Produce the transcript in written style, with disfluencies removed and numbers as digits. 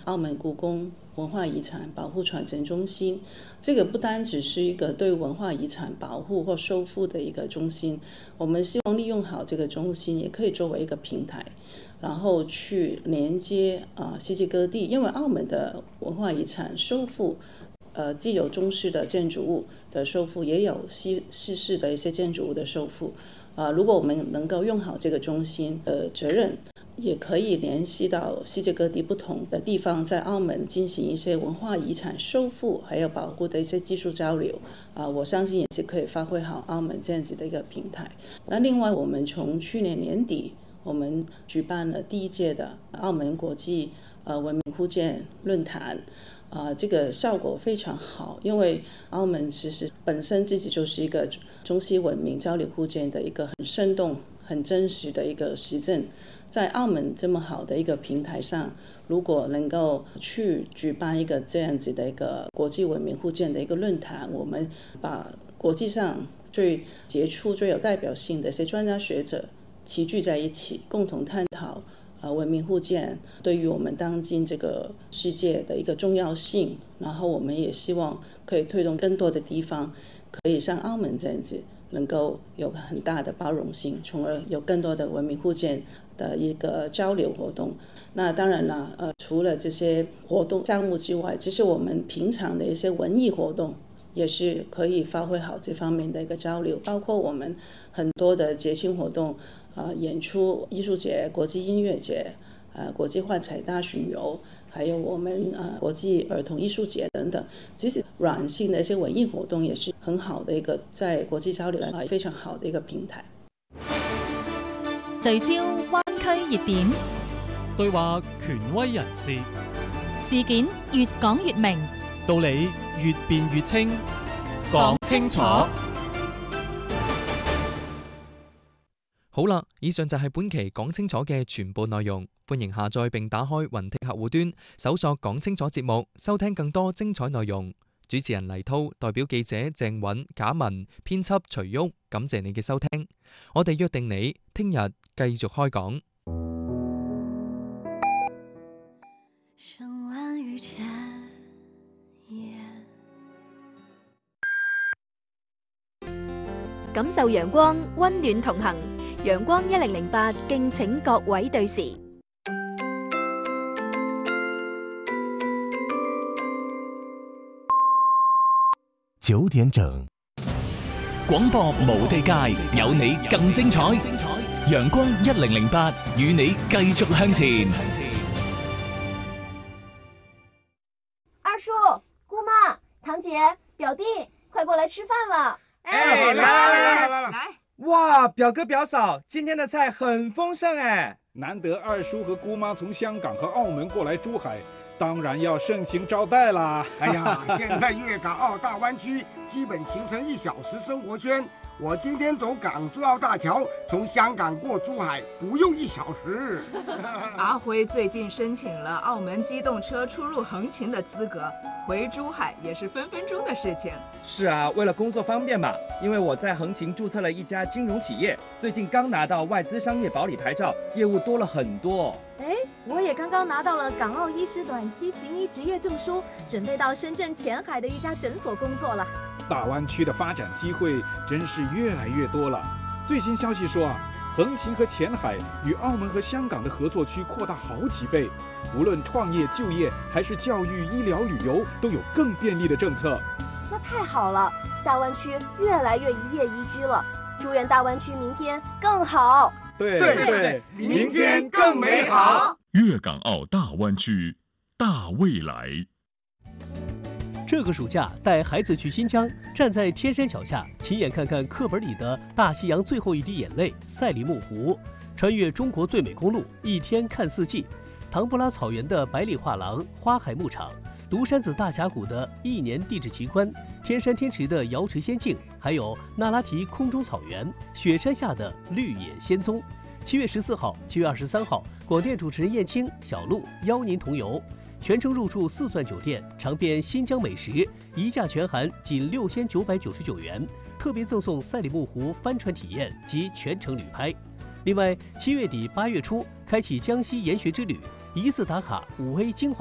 澳门故宫文化遗产保护传承中心。这个不单只是一个对文化遗产保护或修复的一个中心，我们希望利用好这个中心，也可以作为一个平台，然后去连接世界各地。因为澳门的文化遗产修复既有中式的建筑物的修复，也有西式的一些建筑物的修复。如果我们能够用好这个中心的责任，也可以联系到世界各地不同的地方，在澳门进行一些文化遗产修复还有保护的一些技术交流。我相信也是可以发挥好澳门这样子的一个平台。那另外，我们从去年年底，我们举办了第1届的澳门国际文明互鉴论坛。这个效果非常好，因为澳门其实本身自己就是一个中西文明交流互鉴的一个很生动、很真实的一个实证。在澳门这么好的一个平台上，如果能够去举办一个这样子的一个国际文明互鉴的一个论坛，我们把国际上最杰出、最有代表性的一些专家学者齐聚在一起，共同探讨文明互鉴对于我们当今这个世界的一个重要性。然后我们也希望可以推动更多的地方可以像澳门这样子，能够有很大的包容性，从而有更多的文明互鉴的一个交流活动。那当然了，除了这些活动项目之外，其实我们平常的一些文艺活动也是可以发挥好这方面的一个交流，包括我们很多的节庆活动，演出、艺术节、国际音乐节、国际幻彩大巡游，还有我们国际儿童艺术节等等。其实软性的一些文艺活动也是很好的一个在国际交流非常好的一个平台。 聚焦灣區熱點， 對話權威人士， 事件越講越明， 道理越辯越清，講清楚。好啦，以上就係本期講清楚嘅全部內容。歡迎下載並打開雲聽客戶端，搜索講清楚節目，收聽更多精彩內容。主持人黎滔代表記者鄭韻、賈文，編輯徐旭，感謝你嘅收聽。我哋約定你聽日繼續開講。 感受陽光，溫暖同行。陽光1008，敬請各位對時。 9點整，廣播無地界，有你更精彩。陽光1008，與你繼續向前。 二叔、姑媽、堂姐、表弟，快過來吃飯了！ 哎，來！哇，表哥表嫂，今天的菜很豐盛哎！ 難得二叔和姑媽從香港和澳門過來珠海，當然要盛情招待啦！ 哎呀，現在粵港澳大灣區基本形成1小時生活圈。我今天走港珠澳大橋，從香港過珠海不用1小時。 阿輝最近申請了澳門機動車出入橫琴的資格，回珠海也是分分鐘的事情。 是啊，為了工作方便嘛，因為我在橫琴註冊了一家金融企業，最近剛拿到外資商業保理牌照，業務多了很多。 哎，我也剛剛拿到了港澳醫師短期行醫執業證書，準備到深圳前海的一家診所工作了。 大灣區的發展機會真是越來越多了。最新消息說橫琴和前海與澳門和香港的合作區擴大好幾倍，無論創業、就業還是教育、醫療、旅遊，都有更便利的政策。 那太好了，大灣區越來越一夜宜居了。祝願大灣區明天更好。 對，明天更美好。 粵港澳大灣區，大未來。 這個暑假帶孩子去新疆，站在天山腳下，親眼看看課本裡的大西洋最後一滴眼淚賽里木湖，穿越中國最美公路，一天看四季，唐布拉草原的百里畫廊、花海牧場，獨山子大峽谷的1年地質奇觀，天山天池的瑤池仙境，還有那拉提空中草原，雪山下的綠野仙蹤。7月14號、7月23號，廣電主持人燕青、小鹿邀您同遊。全程入住4鑽酒店，嘗遍新疆美食，一價全含僅6999元，特別贈送賽里木湖帆船體驗及全程旅拍。另外，7月底8月初開啟江西研學之旅，一次打卡5A精華